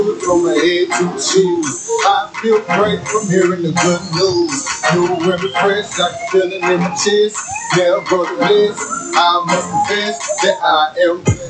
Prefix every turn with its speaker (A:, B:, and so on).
A: From my head to the shoes, I feel great from hearing the good news. New and refreshed, I can feel it in my chest. Nevertheless, I must confess that I am blessed.